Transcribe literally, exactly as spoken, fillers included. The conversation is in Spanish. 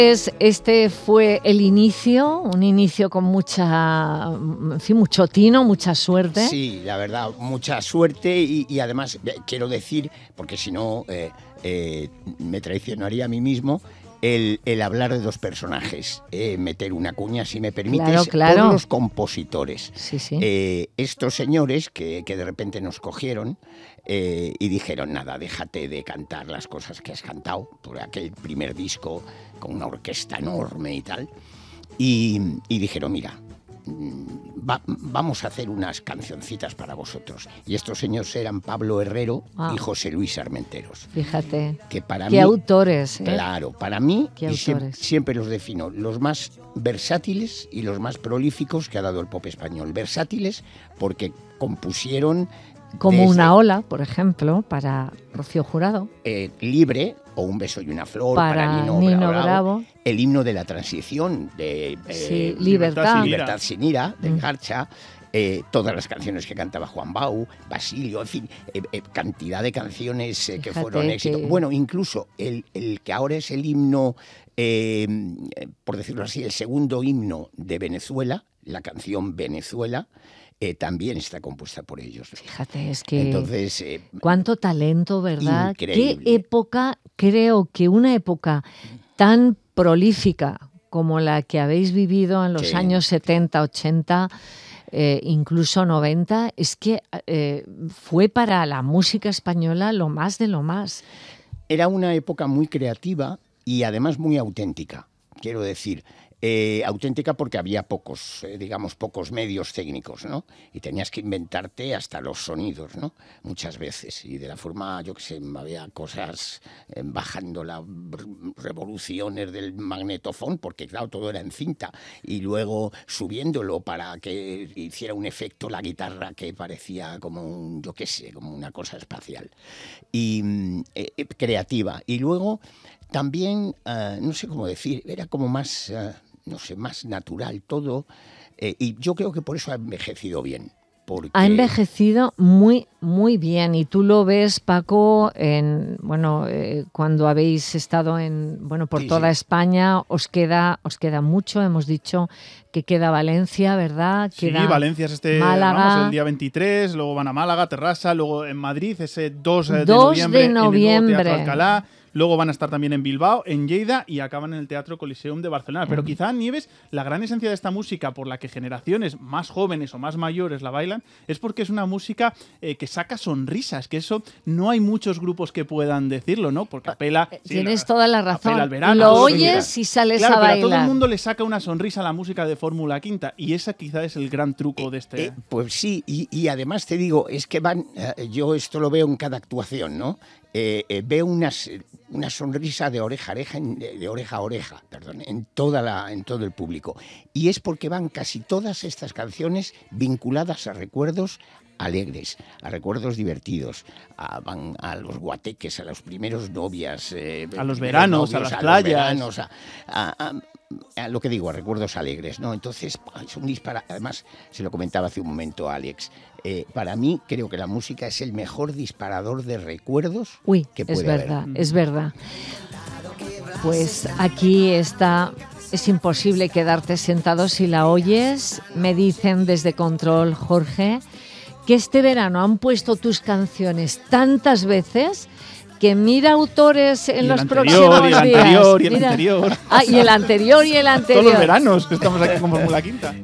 Este fue el inicio, un inicio con mucha, en fin, mucho tino, mucha suerte. Sí, la verdad, mucha suerte y, y además quiero decir, porque si no eh, eh, me traicionaría a mí mismo, el, el hablar de dos personajes, eh, meter una cuña, si me permites, claro, claro. por los compositores. Sí, sí. Eh, estos señores que, que de repente nos cogieron eh, y dijeron, nada, déjate de cantar las cosas que has cantado por aquel primer disco con una orquesta enorme y tal, y, y dijeron, mira, va, vamos a hacer unas cancioncitas para vosotros. Y estos señores eran Pablo Herrero ah. y José Luis Armenteros. Fíjate, que para qué mí, autores. ¿eh? Claro, para mí, qué y autores. Siempre, siempre los defino, los más versátiles y los más prolíficos que ha dado el pop español. Versátiles porque compusieron... Como desde, Una ola, por ejemplo, para Rocío Jurado. Eh, Libre, o Un beso y una flor, para, para Nino, Nino Bravo, Bravo. El himno de la transición, de eh, sí, Libertad. Libertad sin ira, de mm. Garcha. Eh, todas las canciones que cantaba Juan Bau, Basilio, en fin, eh, eh, cantidad de canciones eh, que fueron éxito. Que... Bueno, incluso el, el que ahora es el himno, eh, por decirlo así, el segundo himno de Venezuela, la canción Venezuela, Eh, también está compuesta por ellos. Fíjate, es que Entonces, eh, cuánto talento, ¿verdad? Increíble. Qué época, creo que una época tan prolífica como la que habéis vivido en los sí. años setenta, ochenta, eh, incluso noventa, es que eh, fue para la música española lo más de lo más. Era una época muy creativa y además muy auténtica, quiero decir. Eh, auténtica porque había pocos, eh, digamos, pocos medios técnicos, ¿no? Y tenías que inventarte hasta los sonidos, ¿no? Muchas veces. Y de la forma, yo qué sé, había cosas eh, bajando las revoluciones del magnetofón, porque claro, todo era en cinta. Y luego subiéndolo para que hiciera un efecto la guitarra que parecía como un, yo qué sé, como una cosa espacial. Y eh, creativa. Y luego también, uh, no sé cómo decir, era como más... Uh, no sé, más natural todo, eh, y yo creo que por eso ha envejecido bien. Porque... Ha envejecido muy, muy bien, y tú lo ves, Paco, en bueno, eh, cuando habéis estado en bueno por sí, toda sí. España, os queda, os queda mucho. Hemos dicho que queda Valencia, ¿verdad? Queda sí, Valencia es este, Málaga. Vamos, el día veintitrés, luego van a Málaga, Terrassa, luego en Madrid ese dos de dos noviembre, de noviembre. en el nuevo Teatro Alcalá. Luego van a estar también en Bilbao, en Lleida y acaban en el Teatro Coliseum de Barcelona. Pero quizá, Nieves, la gran esencia de esta música por la que generaciones más jóvenes o más mayores la bailan es porque es una música eh, que saca sonrisas, que eso no hay muchos grupos que puedan decirlo, ¿no? Porque apela... Sí, Tienes la, toda la razón. Apela al verano, lo todo oyes y sales claro, a bailar. Pero a todo el mundo le saca una sonrisa a la música de Fórmula Quinta y esa quizá es el gran truco de este... Eh, pues sí, y, y además te digo, es que van... Eh, yo esto lo veo en cada actuación, ¿no? Eh, eh, veo unas, una sonrisa de oreja a oreja, de oreja a oreja, perdón, en, toda la, en todo el público. Y es porque van casi todas estas canciones vinculadas a recuerdos alegres, a recuerdos divertidos, a, van a los guateques, a los primeros novias, eh, a los veranos, novios, a las a playas, los veranos, a, a, a, a lo que digo, a recuerdos alegres, ¿no? Entonces, es un disparo. Además, se lo comentaba hace un momento a Alex, eh, para mí creo que la música es el mejor disparador de recuerdos Uy, que puede es verdad, haber. es verdad. Pues aquí está... Es imposible quedarte sentado si la oyes. Me dicen desde Control, Jorge, que este verano han puesto tus canciones tantas veces que mira autores en los próximos días. Y el anterior, y el mira. anterior. Ah, y el anterior, y el anterior. Todos los veranos que estamos aquí con Fórmula Quinta.